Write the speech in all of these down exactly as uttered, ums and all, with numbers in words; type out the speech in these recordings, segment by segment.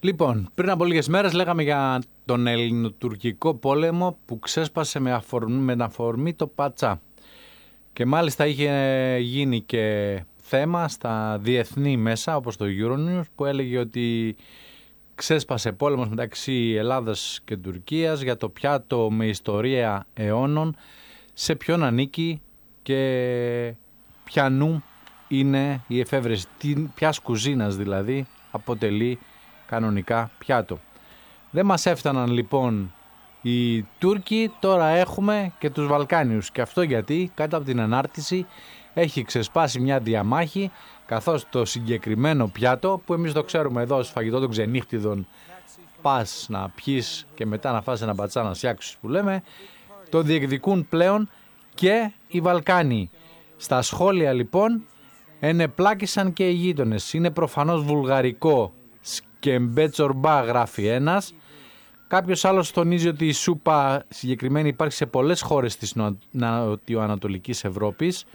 Λοιπόν, πριν από λίγες μέρες λέγαμε για τον ελληνοτουρκικό πόλεμο που ξέσπασε με αφορμή, με αφορμή το Πατσά. Και μάλιστα είχε γίνει και θέμα στα διεθνή μέσα όπως το Euronews που έλεγε ότι ξέσπασε πόλεμος μεταξύ Ελλάδας και Τουρκίας για το πιάτο με ιστορία αιώνων, σε ποιον ανήκει και ποιανού είναι η εφεύρεση, ποιας κουζίνας δηλαδή αποτελεί κανονικά πιάτο. Δεν μας έφταναν λοιπόν οι Τούρκοι, τώρα έχουμε και τους Βαλκάνιους. Και αυτό γιατί κάτω από την ανάρτηση έχει ξεσπάσει μια διαμάχη, καθώς το συγκεκριμένο πιάτο που εμείς το ξέρουμε εδώ ως φαγητό των ξενύχτιδων, πας να πιείς και μετά να φας ένα πατσά να σιάξεις που λέμε, το διεκδικούν πλέον και οι Βαλκάνοι. Στα σχόλια λοιπόν ενεπλάκησαν και οι γείτονες. Είναι προφανώς βουλγαρικό, σκεμπέτσορμπά γράφει ένας. Κάποιος άλλος τονίζει ότι η σούπα συγκεκριμένη υπάρχει σε πολλές χώρες της νοτιοανατολικής Ευρώπης.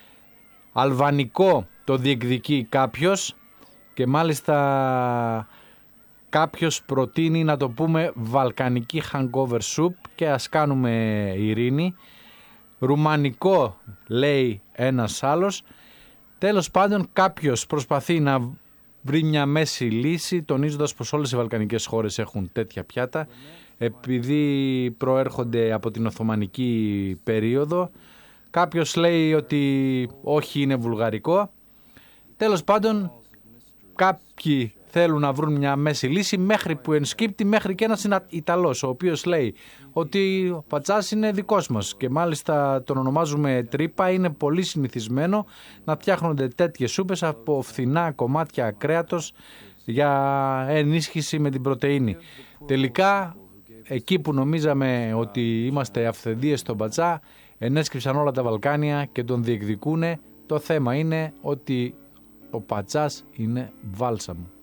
Αλβανικό το διεκδικεί κάποιος και μάλιστα κάποιος προτείνει να το πούμε βαλκανική hangover soup και ας κάνουμε ειρήνη. Ρουμανικό λέει ένας άλλος. Τέλος πάντων κάποιος προσπαθεί να βρει μια μέση λύση, τονίζοντας πως όλες οι βαλκανικές χώρες έχουν τέτοια πιάτα επειδή προέρχονται από την Οθωμανική περίοδο. Κάποιος λέει ότι όχι, είναι βουλγαρικό. Τέλος πάντων κάποιοι θέλουν να βρουν μια μέση λύση, μέχρι που ενσκύπτει μέχρι και ένας Ιταλός ο οποίος λέει ότι ο πατσάς είναι δικός μας και μάλιστα τον ονομάζουμε τρύπα. Είναι πολύ συνηθισμένο να φτιάχνονται τέτοιες σούπες από φθηνά κομμάτια κρέατος για ενίσχυση με την πρωτεΐνη. Τελικά εκεί που νομίζαμε ότι είμαστε αυθεντίες στον πατσά, ενέσκυψαν όλα τα Βαλκάνια και τον διεκδικούνε. Το θέμα είναι ότι ο πατσάς είναι βάλσαμο.